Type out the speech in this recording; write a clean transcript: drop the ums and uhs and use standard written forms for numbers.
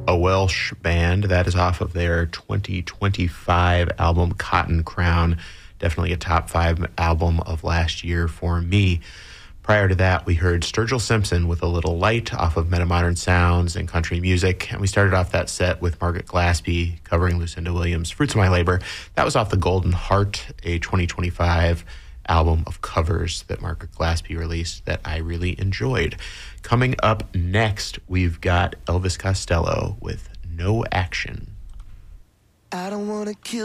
a Welsh band. That is off of their 2025 album, Cotton Crown. Definitely a top 5 album of last year for me. Prior to that, we heard Sturgill Simpson with A Little Light off of Metamodern Sounds and Country Music. And we started off that set with Margaret Glaspie covering Lucinda Williams' Fruits of My Labor. That was off the Golden Heart, a 2025 album of covers that Margaret Glaspie released that I really enjoyed. Coming up next, we've got Elvis Costello with No Action. I don't want to kill